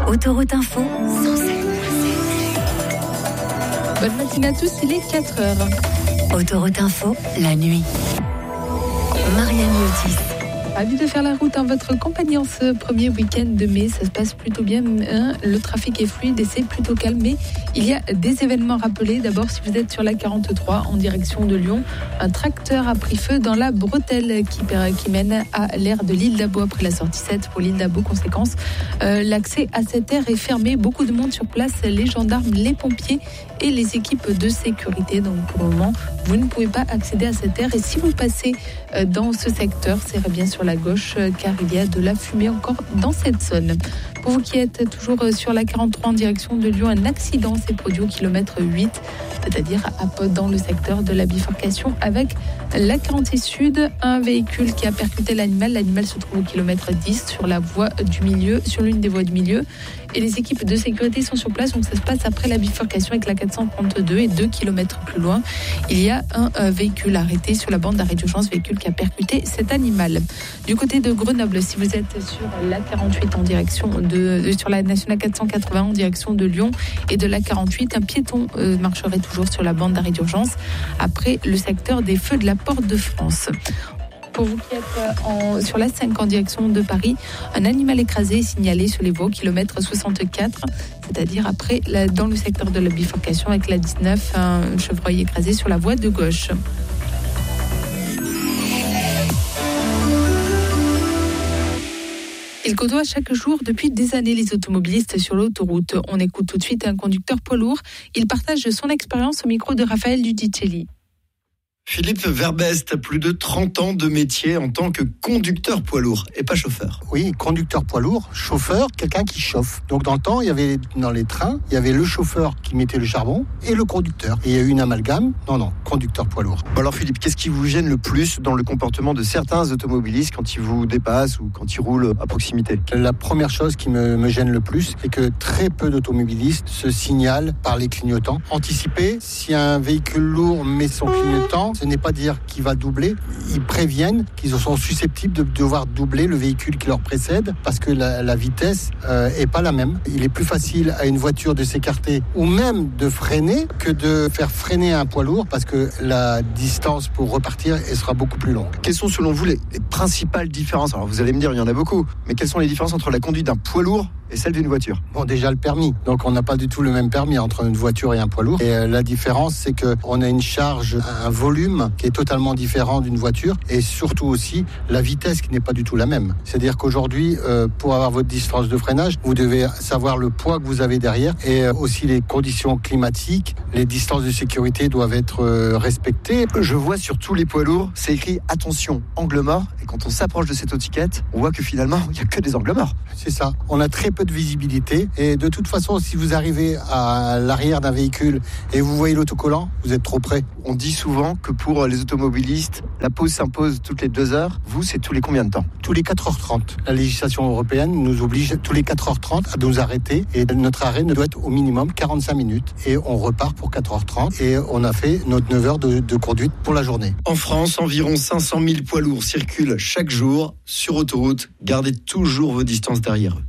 Autoroute Info, Bonne matinée à tous, il est 4h. Autoroute Info, la nuit. Marianne Yotis. Ravi de faire la route en votre compagnie en ce premier week-end de mai. Ça se passe plutôt bien. Le trafic est fluide et c'est plutôt calme. Mais il y a des événements rappelés. D'abord, si vous êtes sur la 43 en direction de Lyon, un tracteur a pris feu dans la bretelle qui mène à l'aire de l'île d'Abo après la sortie 7 pour l'île d'Abo. Conséquence, l'accès à cette aire est fermé. Beaucoup de monde sur place, les gendarmes, les pompiers et les équipes de sécurité. Donc pour le moment, vous ne pouvez pas accéder à cette aire. Et si vous passez dans ce secteur, c'est bien sur la gauche car il y a de la fumée encore dans cette zone. Pour vous qui êtes toujours sur la 43 en direction de Lyon, un accident s'est produit au kilomètre 8, c'est-à-dire dans le secteur de la bifurcation avec la 46 Sud. Un véhicule qui a percuté l'animal. L'animal se trouve au kilomètre 10 sur la voie du milieu, sur l'une des voies du milieu. Et les équipes de sécurité sont sur place, donc ça se passe après la bifurcation avec la 432 et 2 km plus loin. Il y a un véhicule arrêté sur la bande d'arrêt d'urgence, véhicule qui a percuté cet animal. Du côté de Grenoble, si vous êtes sur la 48 en direction sur la nationale 480 en direction de Lyon et de la 48, un piéton marcherait toujours sur la bande d'arrêt d'urgence après le secteur des feux de la Porte de France. Pour vous qui êtes sur la 5 en direction de Paris, un animal écrasé est signalé sur les voies au kilomètre 64, c'est-à-dire après dans le secteur de la bifurcation avec la 19, un chevreuil écrasé sur la voie de gauche. Ils côtoient chaque jour depuis des années les automobilistes sur l'autoroute. On écoute tout de suite un conducteur poids lourd. Il partage son expérience au micro de Raphaël Dudicelli. Philippe Verbest a plus de 30 ans de métier en tant que conducteur poids lourd et pas chauffeur. Oui, conducteur poids lourd, chauffeur, quelqu'un qui chauffe. Donc dans le temps, il y avait dans les trains, il y avait le chauffeur qui mettait le charbon et le conducteur. Et il y a eu une amalgame. Non, conducteur poids lourd. Alors Philippe, qu'est-ce qui vous gêne le plus dans le comportement de certains automobilistes quand ils vous dépassent ou quand ils roulent à proximité ? La première chose qui me gêne le plus, c'est que très peu d'automobilistes se signalent par les clignotants. Anticiper, si un véhicule lourd met son clignotant, ce n'est pas dire qu'il va doubler. Ils préviennent qu'ils sont susceptibles de devoir doubler le véhicule qui leur précède parce que la vitesse est pas la même. Il est plus facile à une voiture de s'écarter ou même de freiner que de faire freiner un poids lourd parce que la distance pour repartir elle sera beaucoup plus longue. Quelles sont selon vous les principales différences ? Alors vous allez me dire, il y en a beaucoup, mais quelles sont les différences entre la conduite d'un poids lourd et celle d'une voiture ? Bon, déjà le permis. Donc on n'a pas du tout le même permis entre une voiture et un poids lourd. Et la différence, c'est qu'on a une charge, un volume qui est totalement différent d'une voiture et surtout aussi la vitesse qui n'est pas du tout la même. C'est-à-dire qu'aujourd'hui, pour avoir votre distance de freinage, vous devez savoir le poids que vous avez derrière et aussi les conditions climatiques, les distances de sécurité doivent être respectées. Je vois sur tous les poids lourds, c'est écrit attention, angle mort. Et quand on s'approche de cette étiquette, on voit que finalement, il n'y a que des angles morts. C'est ça. On a très peu de visibilité et de toute façon, si vous arrivez à l'arrière d'un véhicule et vous voyez l'autocollant, vous êtes trop près. On dit souvent que pour les automobilistes, la pause s'impose toutes les 2 heures. Vous, c'est tous les combien de temps ? Tous les 4h30. La législation européenne nous oblige tous les 4h30 à nous arrêter et notre arrêt ne doit être au minimum 45 minutes et on repart pour 4h30 et on a fait notre 9 heures de conduite pour la journée. En France, environ 500 000 poids lourds circulent chaque jour sur autoroute. Gardez toujours vos distances derrière eux.